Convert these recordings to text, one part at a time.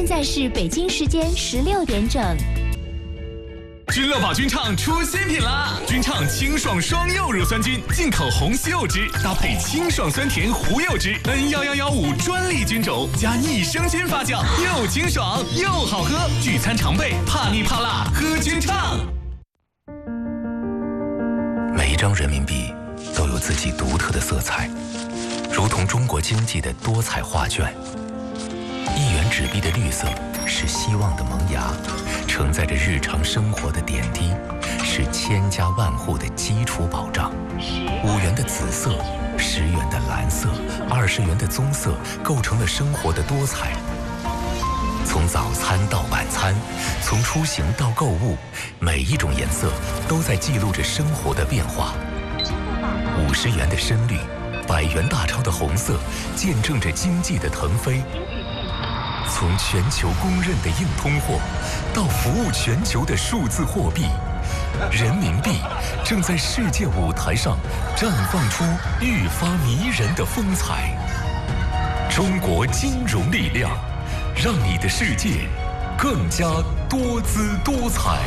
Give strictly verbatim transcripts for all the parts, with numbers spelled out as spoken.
现在是北京时间十六点整。 君乐宝君畅出新品啦！君畅清爽双柚乳酸菌，进口红西柚汁，搭配清爽酸甜胡柚汁 N 一一一五专利菌种，加益生菌发酵，又清爽又好喝。聚餐常备，怕腻怕辣，喝君畅。 每一张人民币都有自己独特的色彩，如同中国经济的多彩画卷。一元纸币的绿色是希望的萌芽，承载着日常生活的点滴，是千家万户的基础保障。五元的紫色，十元的蓝色，二十元的棕色，构成了生活的多彩。从早餐到晚餐，从出行到购物，每一种颜色都在记录着生活的变化。五十元的深绿，百元大钞的红色，见证着经济的腾飞。从全球公认的硬通货，到服务全球的数字货币，人民币正在世界舞台上绽放出愈发迷人的风采。中国金融力量，让你的世界更加多姿多彩。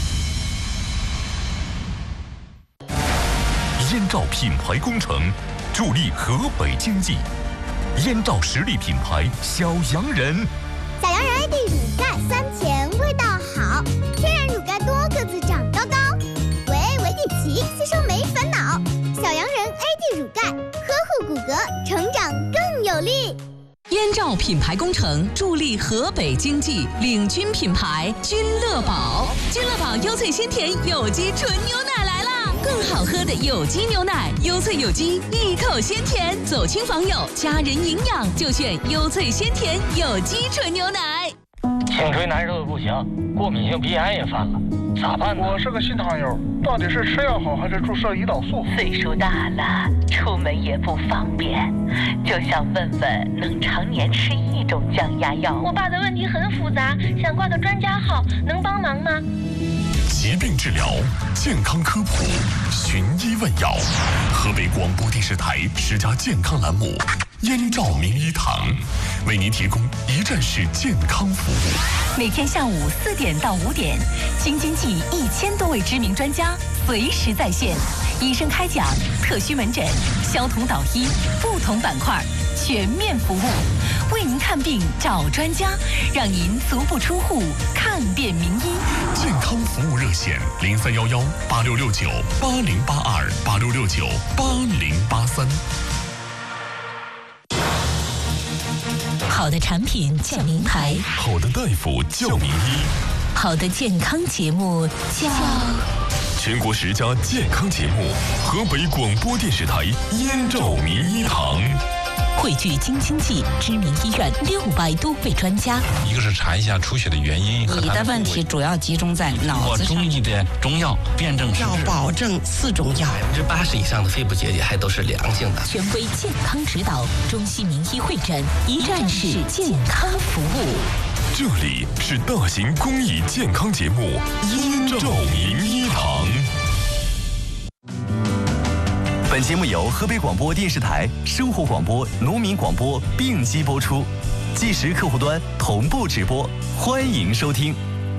燕赵品牌工程助力河北经济。燕赵实力品牌小洋人， 小洋人 A D 乳钙酸甜味道好，天然乳钙多个子长高高，维 A 维 D 皮吸收没烦恼。小洋人 A D 乳钙呵护骨骼，成长更有力。 燕赵品牌工程助力河北经济，领军品牌君乐宝。君乐宝优萃鲜甜有机纯牛奶来啦！更好喝的有机牛奶，优萃有机，一口鲜甜，走亲访友，家人营养就选优萃鲜甜有机纯牛奶。 颈椎难受的不行，过敏性鼻炎也犯了，咋办呢？ 我是个新糖友，到底是吃药好还是注射胰岛素？ 岁数大了，出门也不方便，就想问问能常年吃一种降压药。 我爸的问题很复杂，想挂个专家号，能帮忙吗？ 疾病治疗，健康科普，寻医问药。河北广播电视台十佳健康栏目燕赵名医堂，为您提供一站式健康服务。 每天下午四点到五点，京津冀一千多位知名专家随时在线，医生开讲，特需门诊，消同导医，不同板块全面服务，为您看病找专家，让您足不出户看遍名医。 健康服务热线零三幺幺八六六九八零八二八六六九八零八三。 好的产品叫名牌， 好的大夫叫名医， 好的健康节目叫全国十佳健康节目，河北广播电视台燕赵名医堂。 汇聚京津冀知名医院六百多位专家， 一个是查一下出血的原因和你的问题主要集中在脑子上。 中医的中药辨证施治， 要保证四种药， 百分之八十以上的肺部结节还都是良性的。 权威健康指导，中西名医会诊，一站式健康服务。 这里是大型公益健康节目燕赵名医堂。 本节目由河北广播电视台生活广播、农民广播并机播出，即时客户端同步直播，欢迎收听。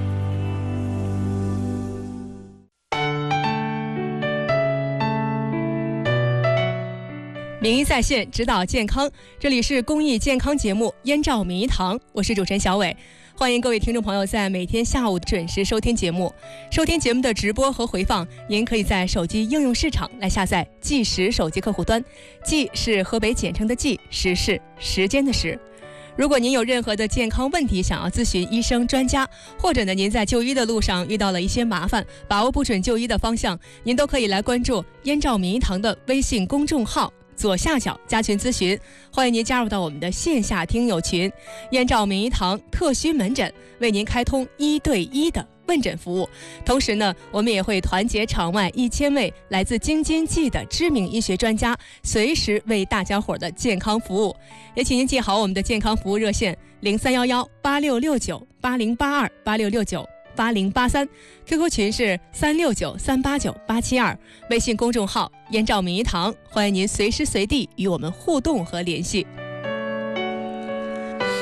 名医在线，指导健康，这里是公益健康节目燕赵名医堂，我是主持人小伟。欢迎各位听众朋友在每天下午准时收听节目。收听节目的直播和回放，您可以在手机应用市场来下载即时手机客户端，即是河北简称的即，时是时间的时。如果您有任何的健康问题想要咨询医生专家，或者呢您在就医的路上遇到了一些麻烦，把握不准就医的方向，您都可以来关注燕赵名医堂的微信公众号，左下角加群咨询，欢迎您加入到我们的线下听友群。燕赵名医堂特需门诊为您开通一对一的问诊服务，同时呢，我们也会团结场外一千位来自京津冀的知名医学专家，随时为大家伙的健康服务。也请您记好我们的健康服务热线零三幺幺八六六九八零八二八六六九八零八三 ，Q Q 群是三六九三八九八七二，微信公众号燕赵名医堂，欢迎您随时随地与我们互动和联系。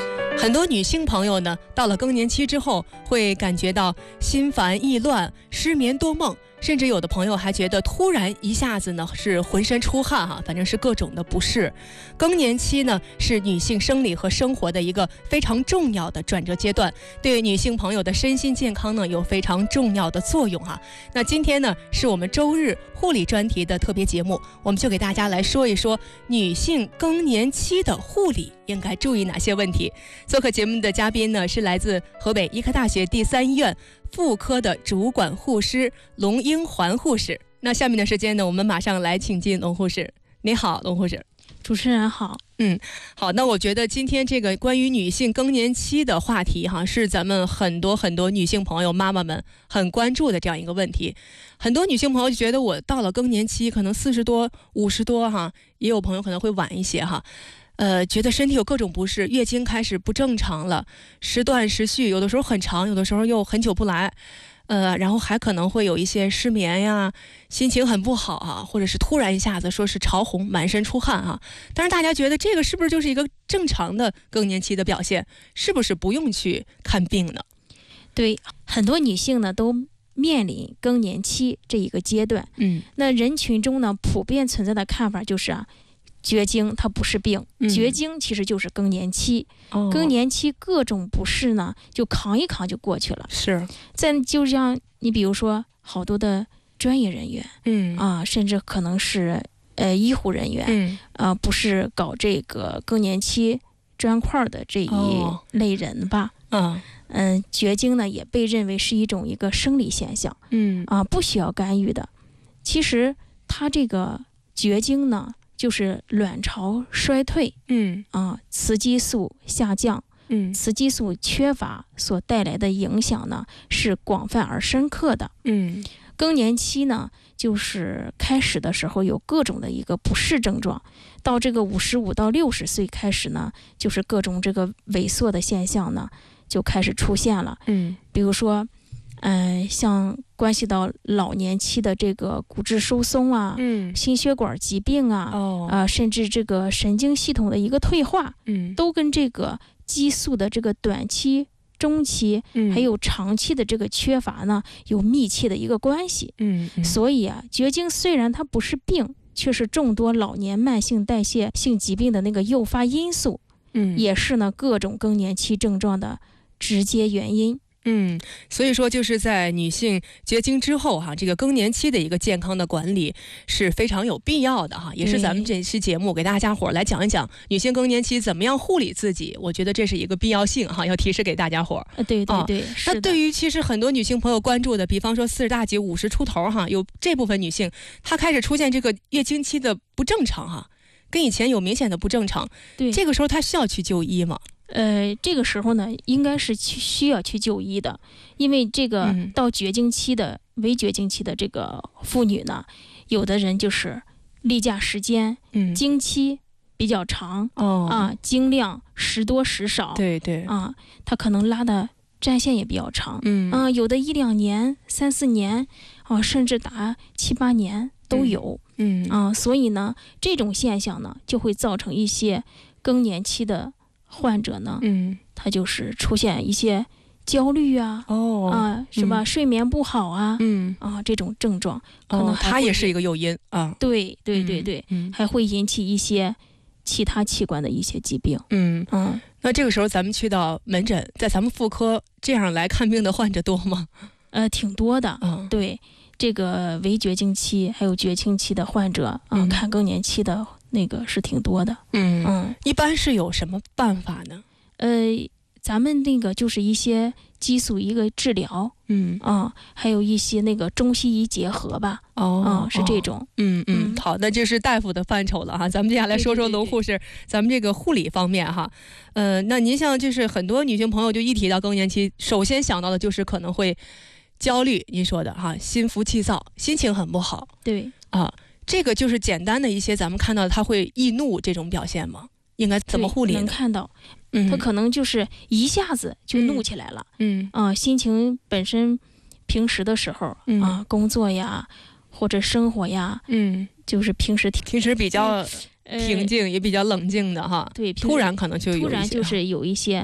很多女性朋友呢，到了更年期之后，会感觉到心烦意乱、失眠多梦，甚至有的朋友还觉得突然一下子呢是浑身出汗哈，反正是各种的不适。更年期呢是女性生理和生活的一个非常重要的转折阶段，对女性朋友的身心健康呢有非常重要的作用哈。那今天呢是我们周日护理专题的特别节目，我们就给大家来说一说女性更年期的护理应该注意哪些问题。做客节目的嘉宾呢是来自河北医科大学第三医院妇科的主管护师龙英环护士。那下面的时间呢，我们马上来请进龙护士。你好，龙护士。 主持人好。 嗯，好，那我觉得今天这个关于女性更年期的话题哈，是咱们很多很多女性朋友妈妈们很关注的这样一个问题。很多女性朋友就觉得我到了更年期，可能四十多、五十多哈，也有朋友可能会晚一些哈。呃，觉得身体有各种不适，月经开始不正常了，时断时续，有的时候很长，有的时候又很久不来，呃，然后还可能会有一些失眠呀，心情很不好啊，或者是突然一下子说是潮红，满身出汗啊。但是大家觉得这个是不是就是一个正常的更年期的表现？是不是不用去看病呢？ 对，很多女性呢都面临更年期这一个阶段。嗯，那人群中呢普遍存在的看法就是啊。绝经它不是病，绝经其实就是更年期。嗯、更年期各种不适呢，就扛一扛就过去了。是，再就像你比如说，好多的专业人员，嗯啊，甚至可能是呃医护人员，嗯啊，不是搞这个更年期砖块的这一类人吧？嗯嗯、呃，绝经呢也被认为是一种一个生理现象，嗯啊，不需要干预的。其实它这个绝经呢。就是卵巢衰退，嗯啊，雌激素下降，嗯，雌激素缺乏所带来的影响呢，是广泛而深刻的，嗯，更年期呢，就是开始的时候有各种的一个不适症状，到这个五十五到六十岁开始呢，就是各种这个萎缩的现象呢就开始出现了，嗯，比如说。嗯、呃，像关系到老年期的这个骨质疏松啊，嗯，心血管疾病啊，哦，啊、呃，甚至这个神经系统的一个退化，嗯，都跟这个激素的这个短期、中期，嗯，还有长期的这个缺乏呢，有密切的一个关系，嗯，嗯所以啊，绝经虽然它不是病，却是众多老年慢性代谢性疾病的那个诱发因素，嗯，也是呢各种更年期症状的直接原因。 嗯，所以说就是在女性绝经之后哈，这个更年期的一个健康的管理是非常有必要的哈，也是咱们这期节目给大家伙来讲一讲女性更年期怎么样护理自己，我觉得这是一个必要性哈，要提示给大家伙。 对对对，啊、 那对于其实很多女性朋友关注的，比方说四十大几、五十出头哈，有这部分女性她开始出现这个月经期的不正常哈，跟以前有明显的不正常，对，这个时候她需要去就医吗？ 呃，这个时候呢，应该是去需要去就医的，因为这个到绝经期的、嗯、微绝经期的这个妇女呢，有的人就是例假时间、嗯、经期比较长，哦啊，经量时多时少， 对对啊，她可能拉的战线也比较长，嗯啊，有的一两年、三四年，啊，甚至达七八年都有，嗯, 嗯啊，所以呢，这种现象呢，就会造成一些更年期的。患者呢，嗯，他就是出现一些焦虑啊，哦，啊，是吧？嗯、睡眠不好啊，嗯，啊，这种症状，可能它、哦、也是一个诱因啊。 对对对对，嗯，还会引起一些其他器官的一些疾病。嗯嗯，那这个时候咱们去到门诊，在咱们妇科这样来看病的患者多吗？ 呃，挺多的。嗯，对，这个微绝经期还有绝经期的患者啊、嗯，看更年期的。那个是挺多的， 嗯嗯，一般是有什么办法呢？ 呃，咱们那个就是一些激素一个治疗，嗯啊，还有一些那个中西医结合吧，哦，啊、是这种， 嗯嗯，好，那这是大夫的范畴了哈。咱们接下来说说龙护士，咱们这个护理方面哈，呃，那您像就是很多女性朋友就一提到更年期，首先想到的就是可能会焦虑，您说的哈，心浮气躁，心情很不好， 对啊。这个就是简单的一些咱们看到他会易怒这种表现吗？应该怎么护理呢？ 能看到，嗯，他可能就是一下子就怒起来了，嗯啊、呃，心情本身平时的时候、嗯、啊，工作呀或者生活呀，嗯，就是平时平时比较平静、呃、也比较冷静的哈， 对， 突然可能就有一些突然就是有一些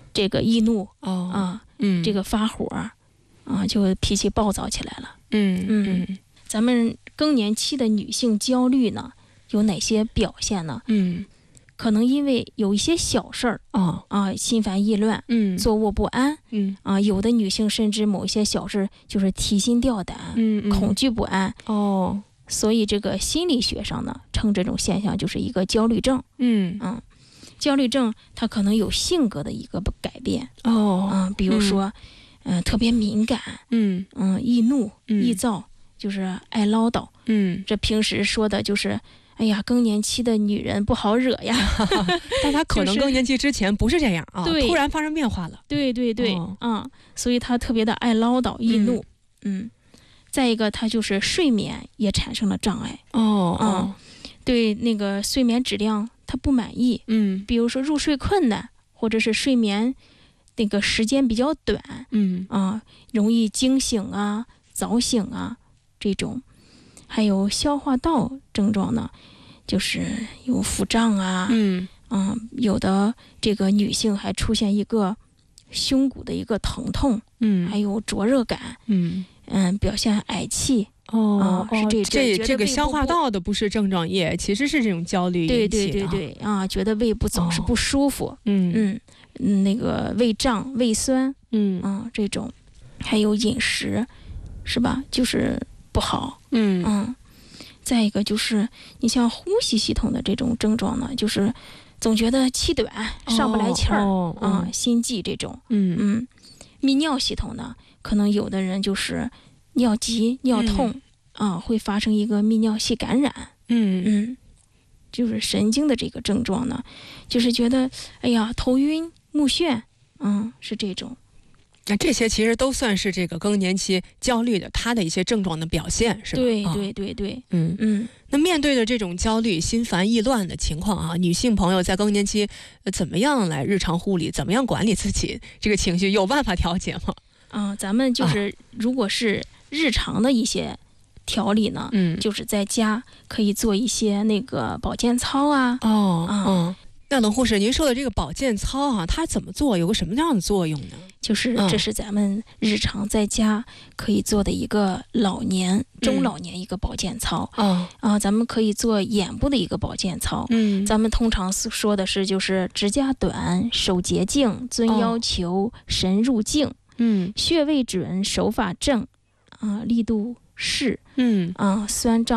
这个易怒、 哦、 啊， 嗯， 这个发火啊，就脾气暴躁起来了。 嗯嗯，咱们更年期的女性焦虑呢，有哪些表现呢？ 嗯， 可能因为有一些小事儿啊啊，心烦意乱， 嗯， 坐卧不安， 嗯啊，有的女性甚至某一些小事就是提心吊胆， 嗯，嗯恐惧不安。 哦， 所以这个心理学上呢，称这种现象就是一个焦虑症。 嗯嗯，焦虑症它可能有性格的一个改变。 哦， 嗯，比如说，嗯、呃，特别敏感， 嗯嗯，易怒、 嗯易躁，就是爱唠叨。 嗯， 这平时说的就是，哎呀，更年期的女人不好惹呀。 但她可能更年期之前不是这样啊， 对， 突然发生变化了。 对对对， 哦、 嗯，所以她特别的爱唠叨、易怒。嗯。嗯，再一个，她就是睡眠也产生了障碍。 哦， 嗯，对那个睡眠质量她不满意。 嗯， 比如说入睡困难，或者是睡眠那个时间比较短。 嗯啊，容易惊醒啊、早醒啊这种。还有消化道症状呢，就是有腹胀啊， 嗯嗯，有的这个女性还出现一个胸骨的一个疼痛， 嗯， 还有灼热感， 嗯嗯，表现嗳气。 哦， 啊、是这这这个消化道的的不是症状，也其实是这种焦虑引起的。 对对对对啊，觉得胃部总是不舒服， 哦、嗯嗯，那个胃胀、胃酸， 嗯啊这种，还有饮食，是吧？就是不好， 嗯嗯。再一个就是你像呼吸系统的这种症状呢，就是总觉得气短、哦、上不来气儿、 哦哦、 啊，心悸这种， 嗯嗯。泌尿系统呢，可能有的人就是尿急、尿痛、嗯、啊，会发生一个泌尿系感染， 嗯嗯。就是神经的这个症状呢，就是觉得哎呀头晕目眩，嗯，是这种。 那这些其实都算是这个更年期焦虑的它的一些症状的表现，是吧？ 对对对对， 嗯嗯。 那面对着这种焦虑、心烦意乱的情况啊，女性朋友在更年期、呃、怎么样来日常护理，怎么样管理自己这个情绪，有办法调节吗？ 啊，咱们就是如果是日常的一些调理呢， 嗯， 就是在家可以做一些那个保健操啊。 哦， 啊、 嗯。那龙护士，您说的这个保健操啊，它怎么做，有个什么样的作用呢？ 就是这是咱们日常在家可以做的一个老年、中老年一个保健操。 嗯、 啊，咱们可以做眼部的一个保健操。 嗯， 咱们通常说的是就是指甲短、手洁净、遵要求、哦、神入境。 嗯， 穴位准、手法正，啊，力度适。 嗯， 啊，酸胀。